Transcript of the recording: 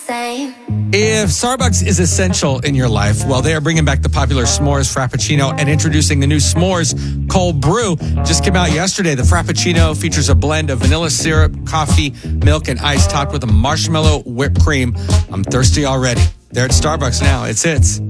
same. If Starbucks is essential in your life, well, they are bringing back the popular S'mores Frappuccino and introducing the new S'mores Cold Brew. Just came out yesterday. The Frappuccino features a blend of vanilla syrup, coffee, milk, and ice topped with a marshmallow whipped cream. I'm thirsty already. They're at Starbucks now. It's Hits.